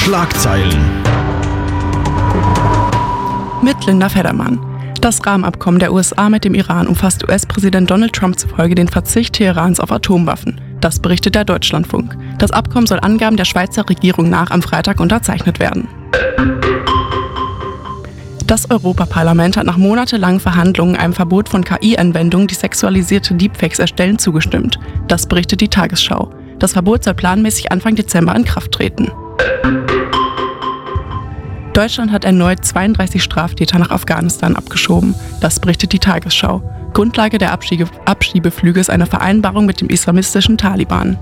Schlagzeilen. Mit Linda Feddermann. Das Rahmenabkommen der USA mit dem Iran umfasst US-Präsident Donald Trump zufolge den Verzicht Teherans auf Atomwaffen. Das berichtet der Deutschlandfunk. Das Abkommen soll Angaben der Schweizer Regierung nach am Freitag unterzeichnet werden. Das Europaparlament hat nach monatelangen Verhandlungen einem Verbot von KI-Anwendungen, die sexualisierte Deepfakes erstellen, zugestimmt. Das berichtet die Tagesschau. Das Verbot soll planmäßig Anfang Dezember in Kraft treten. Deutschland hat erneut 32 Straftäter nach Afghanistan abgeschoben. Das berichtet die Tagesschau. Grundlage der Abschiebeflüge ist eine Vereinbarung mit dem islamistischen Taliban.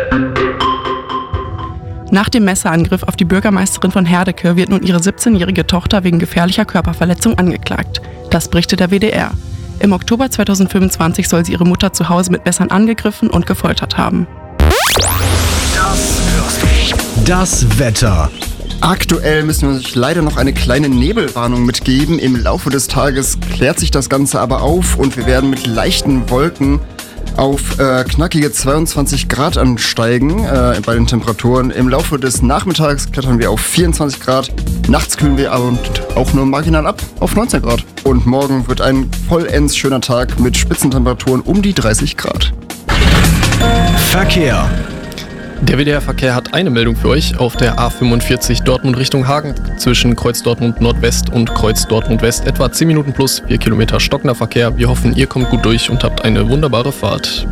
Nach dem Messerangriff auf die Bürgermeisterin von Herdecke wird nun ihre 17-jährige Tochter wegen gefährlicher Körperverletzung angeklagt. Das berichtet der WDR. Im Oktober 2025 soll sie ihre Mutter zu Hause mit Messern angegriffen und gefoltert haben. Das Wetter. Aktuell müssen wir euch leider noch eine kleine Nebelwarnung mitgeben. Im Laufe des Tages klärt sich das Ganze aber auf und wir werden mit leichten Wolken auf knackige 22 Grad ansteigen bei den Temperaturen. Im Laufe des Nachmittags klettern wir auf 24 Grad. Nachts kühlen wir aber auch nur marginal ab auf 19 Grad. Und morgen wird ein vollends schöner Tag mit Spitzentemperaturen um die 30 Grad. Verkehr. Der WDR-Verkehr hat eine Meldung für euch auf der A45 Dortmund Richtung Hagen zwischen Kreuz Dortmund Nordwest und Kreuz Dortmund West. Etwa 10 Minuten plus 4 Kilometer stockender Verkehr. Wir hoffen, ihr kommt gut durch und habt eine wunderbare Fahrt.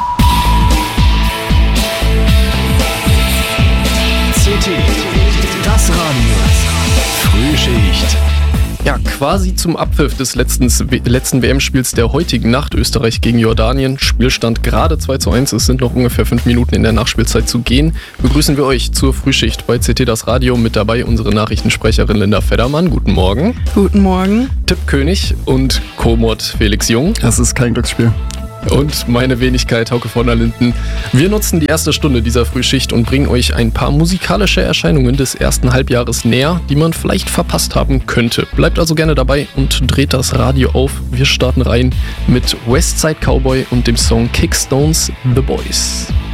CT, das Radio. Frühschicht. Ja, quasi zum Abpfiff des letzten WM-Spiels der heutigen Nacht, Österreich gegen Jordanien. Spielstand gerade 2:1, es sind noch ungefähr 5 Minuten in der Nachspielzeit zu gehen. Begrüßen wir euch zur Frühschicht bei CT das Radio. Mit dabei unsere Nachrichtensprecherin Linda Feddermann. Guten Morgen. Guten Morgen. Tipp König und Co-Mod Felix Jung. Das ist kein Glücksspiel. Und meine Wenigkeit, Hauke von der Linden. Wir nutzen die erste Stunde dieser Frühschicht und bringen euch ein paar musikalische Erscheinungen des ersten Halbjahres näher, die man vielleicht verpasst haben könnte. Bleibt also gerne dabei und dreht das Radio auf. Wir starten rein mit Westside Cowboy und dem Song Kickstones The Boys.